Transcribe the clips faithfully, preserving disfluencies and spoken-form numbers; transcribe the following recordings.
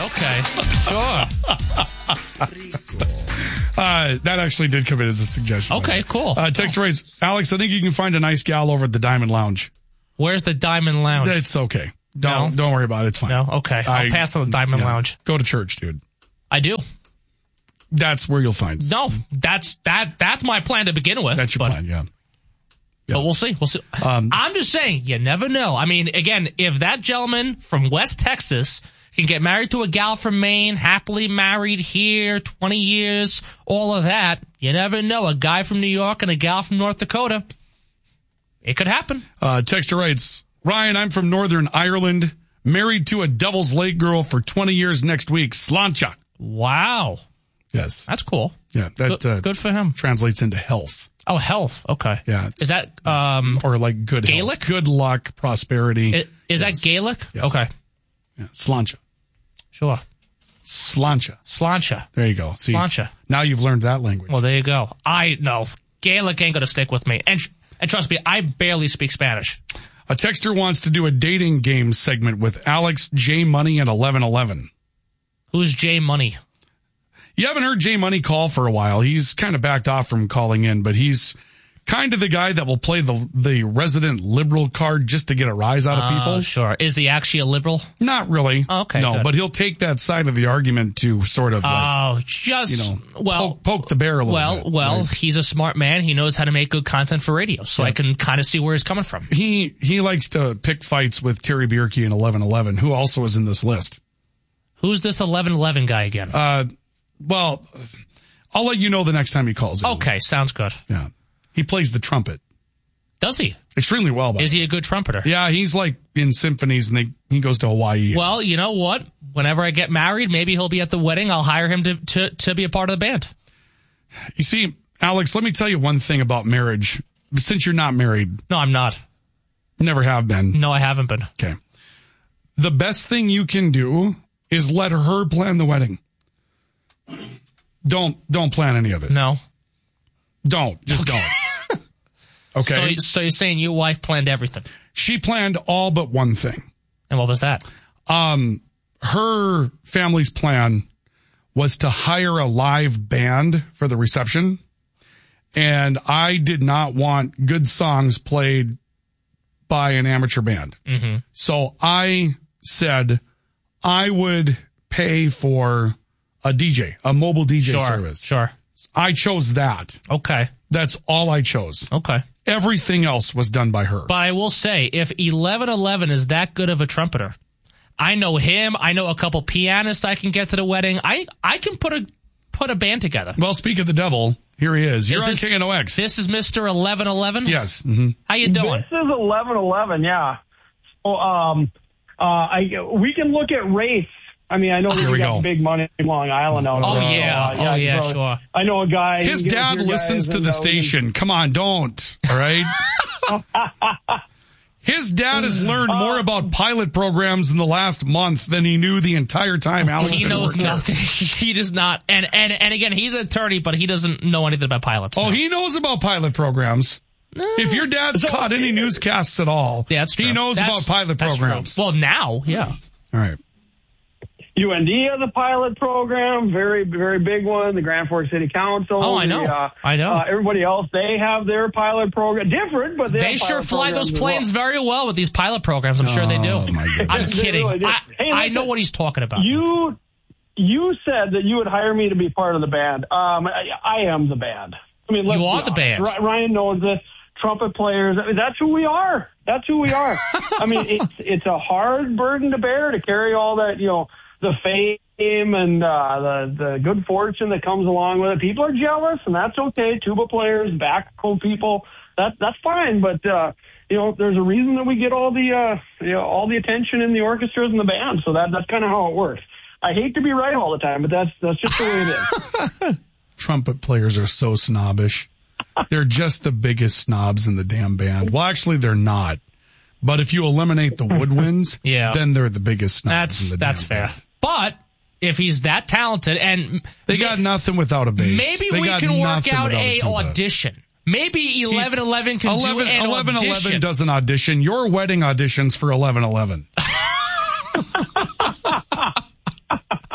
Okay. Sure. uh, that actually did come in as a suggestion. Okay, cool. Uh, text raise, Alex, I think you can find a nice gal over at the Diamond Lounge. Where's the Diamond Lounge? It's okay. Don't No? don't worry about it. It's fine. No? Okay. I'll I- pass on the Diamond yeah. Lounge. Go to church, dude. I do. That's where you'll find. No, that's that. That's my plan to begin with. That's your but, plan, yeah. But we'll see. We'll see. Um, I'm just saying, you never know. I mean, again, if that gentleman from West Texas can get married to a gal from Maine, happily married here, twenty years, all of that, you never know. A guy from New York and a gal from North Dakota, it could happen. Uh, texter writes, Ryan, I'm from Northern Ireland, married to a Devil's Lake girl for twenty years next week. Sláinte. Wow. Yes. That's cool. Yeah, that Good, uh, good for him. translates into health. Oh, health. Okay. Yeah. Is that um Or like good Gaelic? health. Good luck, prosperity. is, is Yes. that Gaelic? Yes. Okay. Yeah. Sláinte. Sure. Sláinte. Sláinte. There you go. See, Sláinte. now you've learned that language. Well, there you go. I know. Gaelic ain't going to stick with me. And, and trust me, I barely speak Spanish. A texter wants to do a dating game segment with Alex, J Money, and eleven eleven. Who's J Money? You haven't heard J Money call for a while. He's kind of backed off from calling in, but he's kind of the guy that will play the the resident liberal card just to get a rise out of people. Uh, sure. Is he actually a liberal? Not really. Oh, okay, No, good. but he'll take that side of the argument to sort of, like, Oh, just, you know, well, poke, poke the bear a little well, bit. well, right? he's a smart man. He knows how to make good content for radio, so I can kind of see where he's coming from. He, he likes to pick fights with Terry Bierke and eleven eleven, who also is in this list. Who's this eleven eleven guy again? Uh, well, I'll let you know the next time he calls in. Okay, sounds good. Yeah. He plays the trumpet Does he? extremely well. By Is the way. he a good trumpeter? Yeah, he's like in symphonies, and they, he goes to Hawaii. Well, you know what? Whenever I get married, maybe he'll be at the wedding. I'll hire him to, to, to be a part of the band. You see, Alex, let me tell you one thing about marriage. Since you're not married, No, I'm not. never have been. No, I haven't been. Okay. The best thing you can do is let her plan the wedding. Don't, don't plan any of it. No. Don't. Just don't. Okay. So, so you're saying your wife planned everything. She planned all but one thing. And what was that? Um, her family's plan was to hire a live band for the reception. And I did not want good songs played by an amateur band. Mm-hmm. So I said I would pay for a D J, a mobile D J Sure. service. Sure. I chose that. Okay. That's all I chose. Okay. Everything else was done by her. But I will say, if eleven eleven is that good of a trumpeter, I know him. I know a couple pianists I can get to the wedding. I, I can put a put a band together. Well, speak of the devil, here he is. You're Is on this- K N O X. This is Mister eleven eleven? Yes. Mm-hmm. How you doing? This is eleven eleven, yeah. So, um, uh, I we can look at race. I mean, I know Here we we got go. big money in Long Island out Oh, there. so, yeah. uh, Oh, yeah, so sure. I know a guy. His you can dad get your listens guys to and, the uh, we can- station. Come on, don't. All right? His dad has learned more about pilot programs in the last month than he knew the entire time Alex He didn't knows work here. nothing. He does not. And, and, and again, he's an attorney, but he doesn't know anything about pilots. Oh, no. he knows about pilot programs. If your dad's caught any newscasts at all, Yeah, that's true. he knows That's- about pilot that's programs. true. Well, now, yeah. All right. U N D has a pilot program, very, very big one. The Grand Forks City Council. Oh, I know. The, uh, I know. Uh, everybody else, they have their pilot program. Different, but they, They have sure pilot fly those programs as planes well. very well with these pilot programs. I'm sure they do. Oh, my goodness. I'm They kidding. really do. I, Hey, I listen, know what he's talking about. You, you said that you would hire me to be part of the band. Um, I, I am the band. I mean, let's You are be the honest. band. Ry- Ryan knows this. Trumpet players. I mean, that's who we are. That's who we are. I mean, it's it's a hard burden to bear to carry all that, you know, the fame and uh, the the good fortune that comes along with it. People are jealous, and that's okay. Tuba players, backhoe people, that that's fine. But uh, you know, there's a reason that we get all the uh, you know all the attention in the orchestras and the band. So that that's kind of how it works. I hate to be right all the time, but that's that's just the way it is. Trumpet players are so snobbish. They're just the biggest snobs in the damn band. Well, actually, they're not. But if you eliminate the woodwinds, Yeah. then they're the biggest snobs That's in the that's damn fair. band. But if he's that talented, and They got nothing without a bass. maybe They we got can work nothing out without a tuba. audition. Maybe eleven eleven can do eleven, an eleven eleven audition. does an audition. Your wedding auditions for eleven eleven.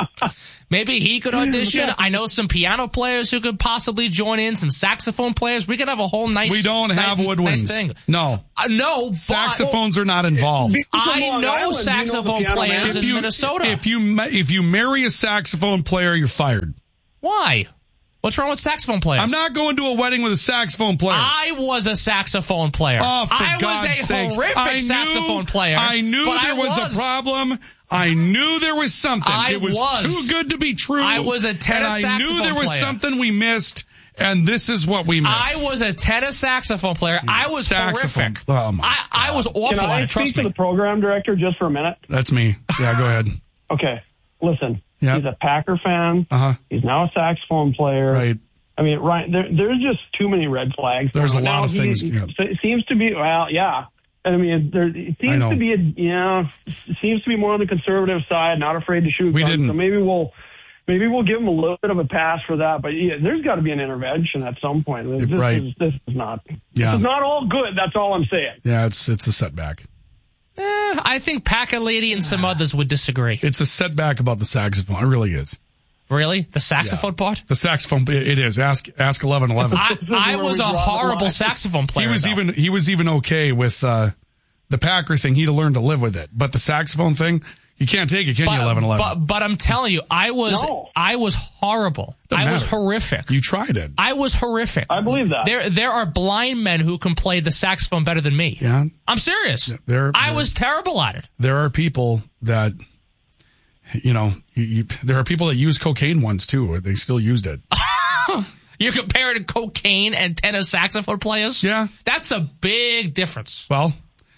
Maybe he could audition. Yeah. I know some piano players who could possibly join in, some saxophone players. We could have a whole nice We don't have nice, woodwinds. Nice thing. No. Uh, no, but Saxophones are not involved. Being from I Long know Island, saxophone you know the piano players man? in Minnesota. If you ma- if you marry a saxophone player, you're fired. Why? What's wrong with saxophone players? I'm not going to a wedding with a saxophone player. I was a saxophone player. Oh, for I God's was a sakes. horrific I knew, saxophone player. I knew but there I was, was a problem. I knew there was something. I it was, was. too good to be true. I was a tenor and I saxophone knew there was player. something we missed, and this is what we missed. I was a tenor saxophone player. I was Saxophone. horrific. Oh, my I, I was awful Can at I it. Trust speak to me. the program director just for a minute? That's me. Yeah, go ahead. Okay, listen. Yeah. He's a Packer fan. Uh-huh. He's now a saxophone player. Right. I mean, Ryan, there, there's just too many red flags. There's a Now, lot of he- things, yeah. It seems to be, well, yeah. I mean, there it I seems know. to be a, yeah, it seems to be more on the conservative side, not afraid to shoot. We guns. didn't. So maybe we'll, maybe we'll give him a little bit of a pass for that. But yeah, there's got to be an intervention at some point. This, Right. is, this is not, Yeah. this is not all good. That's all I'm saying. Yeah, it's it's a setback. Eh, I think Packer Lady and some others would disagree. It's a setback about the saxophone. It really is. Really? The saxophone part? The saxophone, it it is. Ask ask eleven eleven. I, I was a horrible saxophone player. He was though. even he was even okay with uh, the Packer thing. He'd learned to live with it, but the saxophone thing, you can't take it, can you? Eleven eleven. But, but I'm telling you, I was No. I was horrible. Doesn't I was matter. horrific. You tried it. I was horrific. I believe that. There there are blind men who can play the saxophone better than me. Yeah. I'm serious. There- I there- was terrible at it. There are people that, you know, you, you, there are people that use cocaine once too, or they still used it. You're comparing cocaine and tenor saxophone players? Yeah. That's a big difference. Well,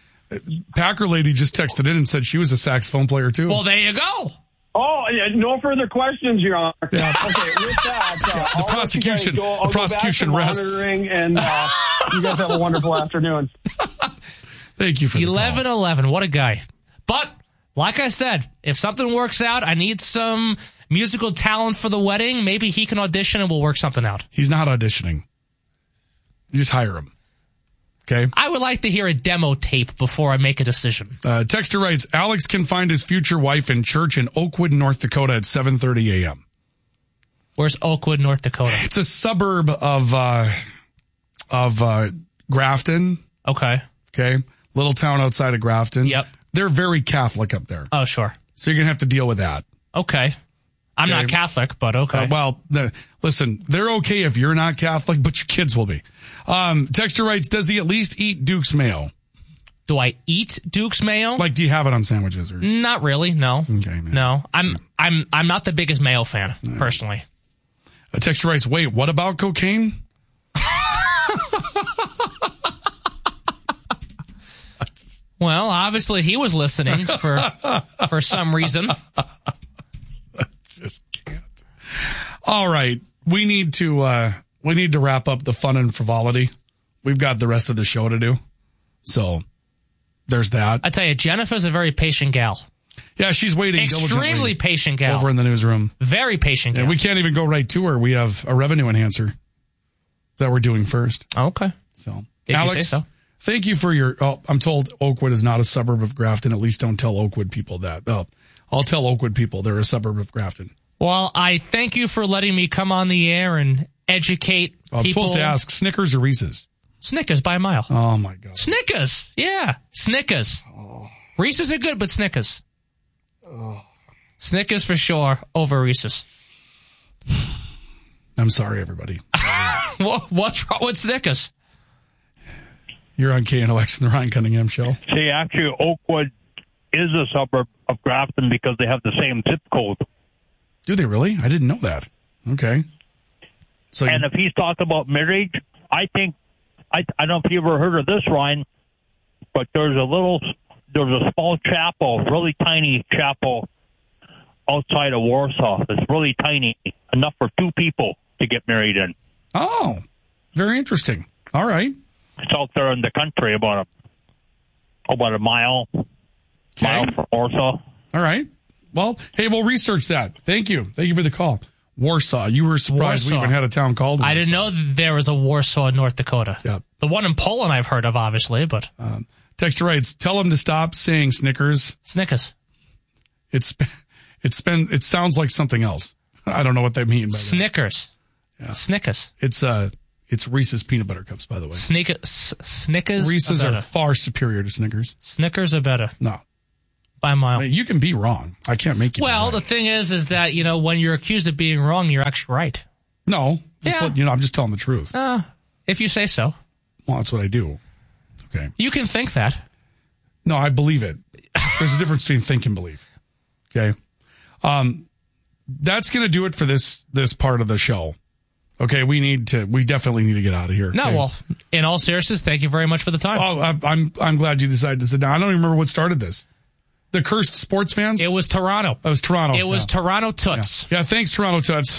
Packer Lady just texted in and said she was a saxophone player too. Well, there you go. Oh, yeah, no further questions, Your Honor. Yeah. Okay, with that, uh, I'll let you prosecution- guys go. I'll the go back prosecution to rests. monitoring, and uh, you guys have a wonderful afternoon. Thank you for the call. eleven eleven. What a guy. But, like I said, if something works out, I need some musical talent for the wedding. Maybe he can audition and we'll work something out. He's not auditioning. You just hire him. Okay. I would like to hear a demo tape before I make a decision. Uh, Texter writes, Alex can find his future wife in church in Oakwood, North Dakota at seven thirty a.m. Where's Oakwood, North Dakota? It's a suburb of, uh, of, uh, Grafton. Okay. Okay. Little town outside of Grafton. Yep. They're very Catholic up there. Oh, sure. So you're going to have to deal with that. Okay. I'm Okay. not Catholic, but okay. Uh, well, the, listen, they're okay if you're not Catholic, but your kids will be. Um, Texter writes, does he at least eat Duke's Mayo? Do I eat Duke's Mayo? Like, do you have it on sandwiches? Or? Not really. No. Okay, man. No. I'm I'm I'm not the biggest mayo fan personally. A Texter writes, wait, what about cocaine? Well, obviously he was listening for for some reason. Just can't. All right. We need to, uh, we need to wrap up the fun and frivolity. We've got the rest of the show to do. So there's that. I tell you, Jennifer's a very patient gal. Yeah, she's waiting Extremely diligently patient gal. over in the newsroom. Very patient gal. And we can't even go right to her. We have a revenue enhancer that we're doing first. Okay. So, If you Alex, say so. thank you for your, oh, I'm told Oakwood is not a suburb of Grafton. At least don't tell Oakwood people that. Oh, I'll tell Oakwood people they're a suburb of Grafton. Well, I thank you for letting me come on the air and educate Oh, I'm people. supposed to ask Snickers or Reese's. Snickers by a mile. Oh my God. Snickers. Yeah. Snickers. Reese's are good, but Snickers. Snickers for sure over Reese's. I'm sorry, everybody. What, what's wrong with Snickers? You're on K N O X and the Ryan Cunningham Show. See, actually, Oakwood is a suburb of Grafton because they have the same zip code. Do they really? I didn't know that. Okay. So And you- if he's talking about marriage, I think, I, I don't know if you ever heard of this, Ryan, but there's a little, there's a small chapel, really tiny chapel outside of Warsaw. It's really tiny, enough for two people to get married in. oh, very interesting. All right. It's out there in the country, about a, about a mile, mile from Warsaw. All right. Well, hey, we'll research that. Thank you. Thank you for the call. Warsaw. You were surprised we Warsaw. even had a town called Warsaw. I didn't know that there was a Warsaw, North Dakota. Yeah. The one in Poland I've heard of, obviously, but Um, Texter writes, tell him to stop saying Snickers. Snickers. It's, it's been, it sounds like something else. I don't know what they mean by that. Snickers. Yeah. Snickers. It's uh, it's Reese's peanut butter cups, by the way. Snickers. S- Snickers. Reese's are, are better. far superior to Snickers. Snickers are better No, by a mile. I mean, you can be wrong. I can't make you. Well, be the right. thing is, is that, you know, when you're accused of being wrong, you're actually right. no, just Yeah. let, you know, I'm just telling the truth. Uh, if you say so. Well, that's what I do. Okay. You can think that. No, I believe it. There's a difference between think and believe. Okay. Um, that's going to do it for this, this part of the show. Okay. We need to, we definitely need to get out of here. No, okay? well, in all seriousness, thank you very much for the time. Oh, I, I'm, I'm glad you decided to sit down. I don't even remember what started this. The cursed sports fans? It was Toronto. That was Toronto. It was yeah. Toronto Toots. Yeah. yeah, thanks, Toronto Toots.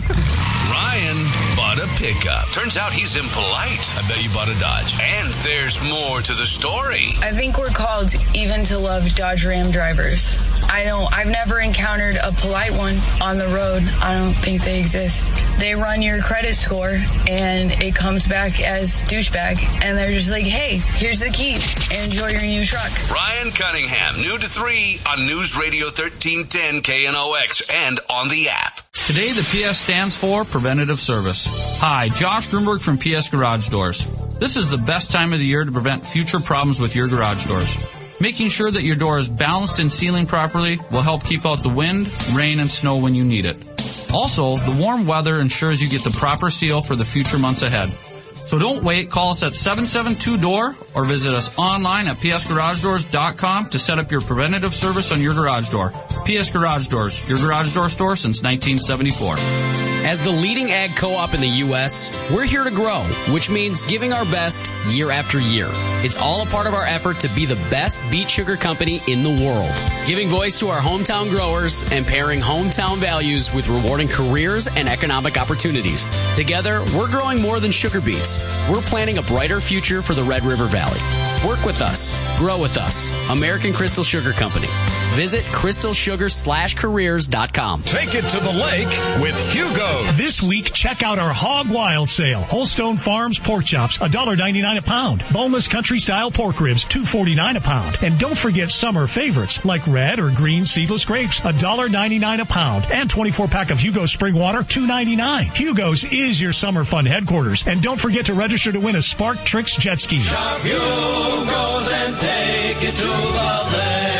Ryan bought a pickup. Turns out he's impolite. I bet you bought a Dodge. And there's more to the story. I think we're called even to love Dodge Ram drivers. I don't, I've never encountered a polite one on the road. I don't think they exist. They run your credit score and it comes back as douchebag. And they're just like, hey, here's the key. Enjoy your new truck. Ryan Cunningham, new to three on News Radio thirteen ten K N O X and on the app. Today, the P S stands for Preventative Service. Hi, Josh Grunberg from P S Garage Doors. This is the best time of the year to prevent future problems with your garage doors. Making sure that your door is balanced and sealing properly will help keep out the wind, rain, and snow when you need it. Also, the warm weather ensures you get the proper seal for the future months ahead. So don't wait. Call us at seven seven two D O O R or visit us online at p s garage doors dot com to set up your preventative service on your garage door. P S Garage Doors, your garage door store since nineteen seventy-four. As the leading ag co-op in the U S, we're here to grow, which means giving our best year after year. It's all a part of our effort to be the best beet sugar company in the world, giving voice to our hometown growers and pairing hometown values with rewarding careers and economic opportunities. Together, we're growing more than sugar beets. We're planning a brighter future for the Red River Valley. Work with us. Grow with us. American Crystal Sugar Company. Visit crystal sugar slash careers dot com. Take it to the lake with Hugo. This week, check out our Hog Wild sale. Holstone Farms pork chops, one dollar ninety-nine a pound. Boneless country style pork ribs, two forty-nine a pound. And don't forget summer favorites like red or green seedless grapes, one dollar ninety-nine a pound. And twenty-four pack of Hugo's Spring Water, two ninety-nine. Hugo's is your summer fun headquarters. And don't forget to register to win a Spark Tricks jet ski. Shop Hugo's and take it to the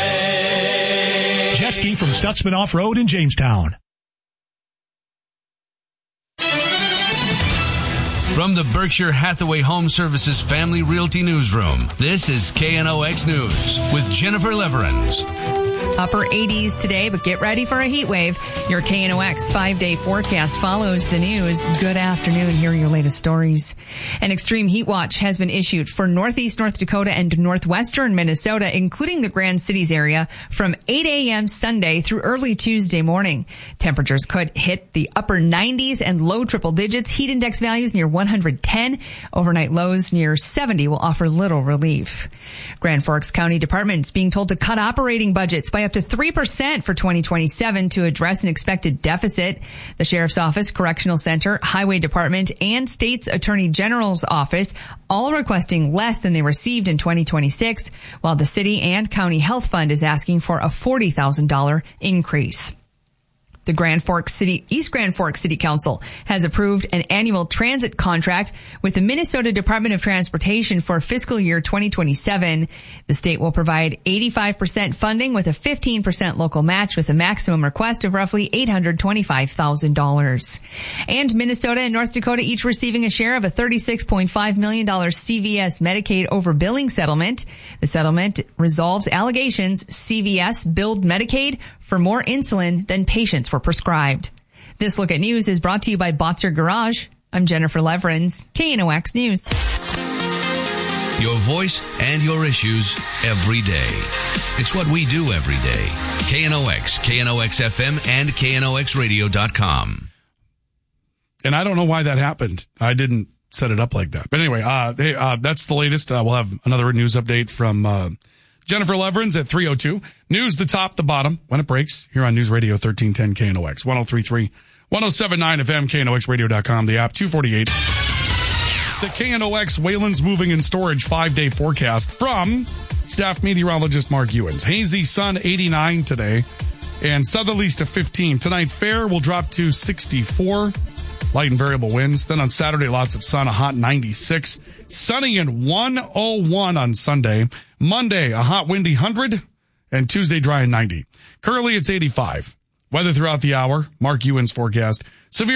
lake. Jet ski from Stutzman Off-Road in Jamestown. From the Berkshire Hathaway Home Services Family Realty Newsroom, this is K N O X News with Jennifer Leverins. Upper eighties today, but get ready for a heat wave. Your K N O X five-day forecast follows the news. Good afternoon. Here are your latest stories. An extreme heat watch has been issued for northeast North Dakota and northwestern Minnesota, including the Grand Cities area, from eight a.m. Sunday through early Tuesday morning. Temperatures could hit the upper nineties and low triple digits. Heat index values near one hundred ten. Overnight lows near seventy will offer little relief. Grand Forks County Department's being told to cut operating budgets by up to three percent for twenty twenty-seven to address an expected deficit. The Sheriff's Office, Correctional Center, Highway Department, and State's Attorney General's Office all requesting less than they received in twenty twenty-six, while the City and County Health Fund is asking for a forty thousand dollars increase. The Grand Forks City, East Grand Forks City Council has approved an annual transit contract with the Minnesota Department of Transportation for fiscal year twenty twenty-seven. The state will provide eighty-five percent funding with a fifteen percent local match with a maximum request of roughly eight hundred twenty-five thousand dollars. And Minnesota and North Dakota each receiving a share of a thirty-six point five million dollars C V S Medicaid overbilling settlement. The settlement resolves allegations C V S billed Medicaid for more insulin than patients were prescribed. This Look at News is brought to you by Botzer Garage. I'm Jennifer Leverins, K N O X News. Your voice and your issues every day. It's what we do every day. K N O X, K N O X F M, and K N O X radio dot com. And I don't know why that happened. I didn't set it up like that. But anyway, uh, hey, uh, that's the latest. Uh, we'll have another news update from uh, Jennifer Leverins at three oh two. News the top, the bottom, when it breaks, here on News Radio thirteen ten K N O X, one oh three point three, one oh seven point nine F M, K N O X radio dot com, the app, two forty-eight. The K N O X Wayland's Moving and Storage five-day forecast from staff meteorologist Mark Ewens. Hazy sun, eighty-nine today. and southerlies to fifteen. Tonight, fair will drop to sixty-four. Light and variable winds. Then on Saturday, lots of sun, a hot ninety-six. Sunny and one oh one on Sunday. Monday, a hot windy one hundred. And Tuesday, dry and ninety. Currently, it's eighty-five. Weather throughout the hour. Mark Ewan's forecast. Severe